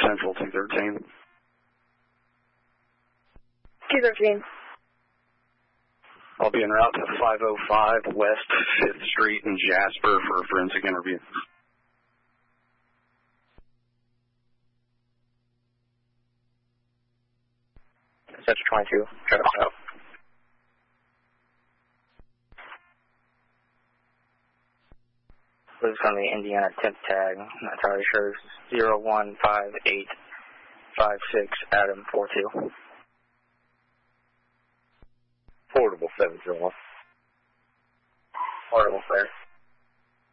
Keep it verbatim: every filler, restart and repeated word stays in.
Central two thirteen. two thirteen. I'll be en route to five oh five West fifth Street in Jasper for a forensic interview. Central twenty-two, try to out. This is on the Indiana temp tag. I'm not entirely sure. zero one five eight five six Adam four two. Portable seven zero one. Portable, sir.